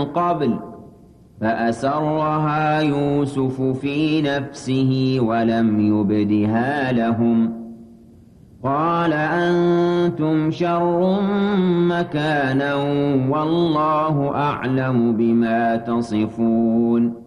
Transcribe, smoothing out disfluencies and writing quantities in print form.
قبل فأسرها يوسف في نفسه ولم يبدها لهم قال أنتم شر مكانا والله أعلم بما تصفون